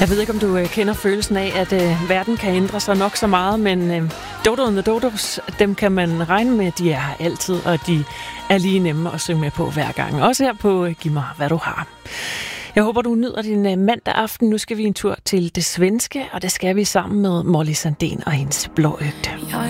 Jeg ved ikke, om du kender følelsen af, at verden kan ændre sig nok så meget, men Dodo and the Dodos, dem kan man regne med, de er her altid, og de er lige nemme at synge med på hver gang. Også her på Giv mig, hvad du har. Jeg håber, du nyder din mandag aften. Nu skal vi en tur til det svenske, og det skal vi sammen med Molly Sandén og hendes Blåøgte.